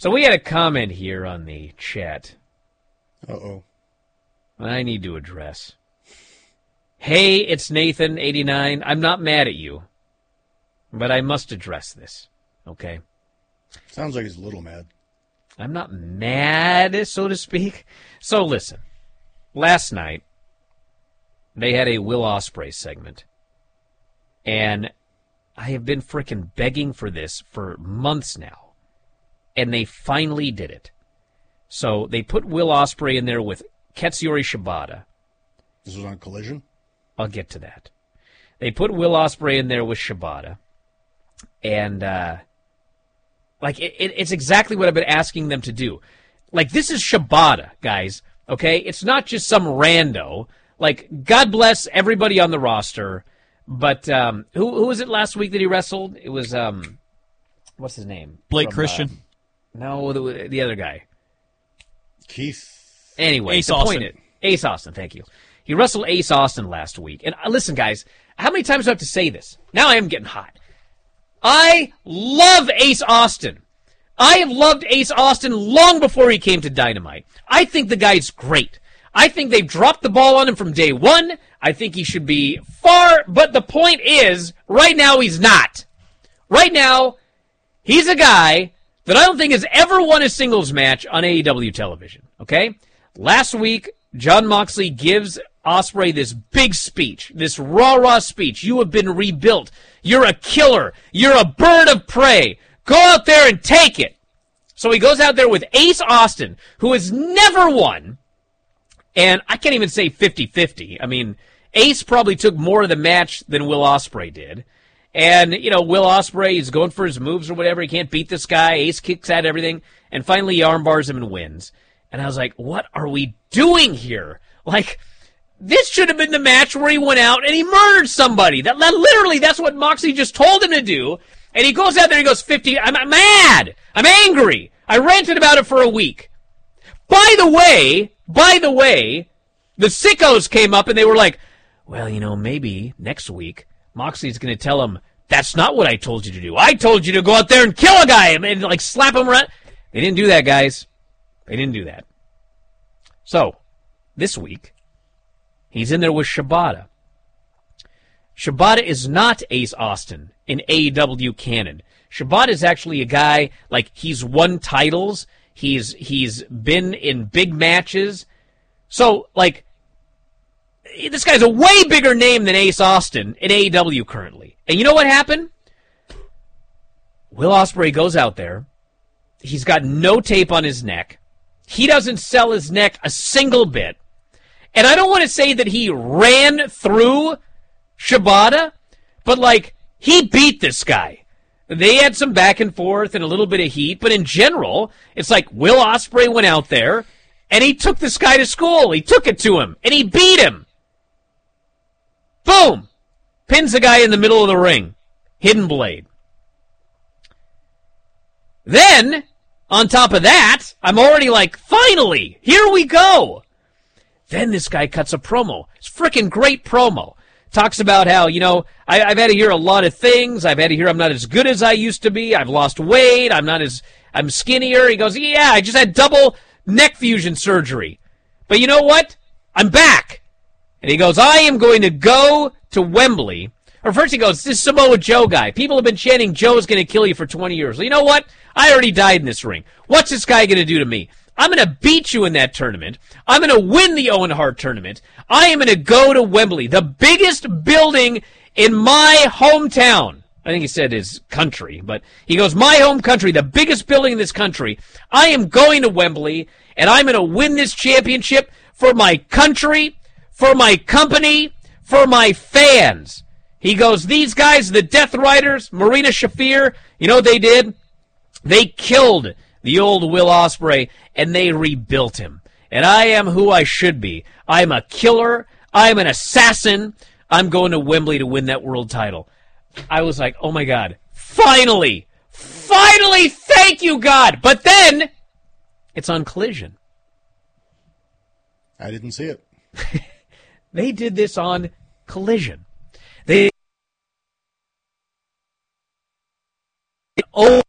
So we had a comment here on the chat. Uh-oh. I need to address. Hey, it's Nathan89. I'm not mad at you, but I must address this, okay? Sounds like he's a little mad. I'm not mad, so to speak. So listen, last night, they had a Will Ospreay segment, and I have been frickin' begging for this for months now. And they finally did it. So they put Will Ospreay in there with Katsuyori Shibata. This was on Collision? I'll get to that. They put Will Ospreay in there with Shibata. And, it's exactly what I've been asking them to do. Like, this is Shibata, guys, okay? It's not just some rando. Like, God bless everybody on the roster. But who was it last week that he wrestled? It was, what's his name? Blake Christian. No, the other guy. Keith. Anyway, Ace Austin. Ace Austin, thank you. He wrestled Ace Austin last week. And listen, guys, how many times do I have to say this? Now I am getting hot. I love Ace Austin. I have loved Ace Austin long before he came to Dynamite. I think the guy's great. I think they've dropped the ball on him from day one. I think he should be far, but the point is, right now he's not. Right now, he's a guy that I don't think has ever won a singles match on AEW television, okay? Last week, Jon Moxley gives Ospreay this big speech, this rah-rah speech. You have been rebuilt. You're a killer. You're a bird of prey. Go out there and take it. So he goes out there with Ace Austin, who has never won, and I can't even say 50-50. I mean, Ace probably took more of the match than Will Ospreay did. And, Will Ospreay is going for his moves or whatever. He can't beat this guy. Ace kicks at everything. And finally, he armbars him and wins. And I was like, what are we doing here? Like, this should have been the match where he went out and he murdered somebody. That literally, that's what Moxley just told him to do. And he goes out there and he goes 50. I'm mad. I'm angry. I ranted about it for a week. By the way, the sickos came up and they were like, well, maybe next week Moxley's going to tell him, that's not what I told you to do. I told you to go out there and kill a guy and slap him around. They didn't do that, guys. They didn't do that. So, this week, he's in there with Shibata. Shibata is not Ace Austin in AEW canon. Shibata is actually a guy, he's won titles. He's been in big matches. So, this guy's a way bigger name than Ace Austin in AEW currently. And you know what happened? Will Ospreay goes out there. He's got no tape on his neck. He doesn't sell his neck a single bit. And I don't want to say that he ran through Shibata, but, he beat this guy. They had some back and forth and a little bit of heat, but in general, it's like Will Ospreay went out there, and he took this guy to school. He took it to him, and he beat him. Boom! Pins the guy in the middle of the ring. Hidden Blade. Then, on top of that, I'm already finally, here we go. Then this guy cuts a promo. It's a freaking great promo. Talks about how, I've had to hear a lot of things. I've had to hear I'm not as good as I used to be. I've lost weight. I'm skinnier. He goes, yeah, I just had double neck fusion surgery. But you know what? I'm back. And he goes, I am going to go to Wembley. Or first he goes, this Samoa Joe guy. People have been chanting Joe's going to kill you for 20 years. Well, you know what? I already died in this ring. What's this guy going to do to me? I'm going to beat you in that tournament. I'm going to win the Owen Hart tournament. I am going to go to Wembley, the biggest building in my hometown. I think he said his country, but he goes, my home country, the biggest building in this country. I am going to Wembley, and I'm going to win this championship for my country, for my company, for my fans. He goes, these guys, the Death Riders, Marina Shafir, you know what they did? They killed the old Will Ospreay, and they rebuilt him. And I am who I should be. I'm a killer. I'm an assassin. I'm going to Wembley to win that world title. I was like, oh my God, finally, thank you, God. But then, it's on Collision. I didn't see it. They did this on Collision. They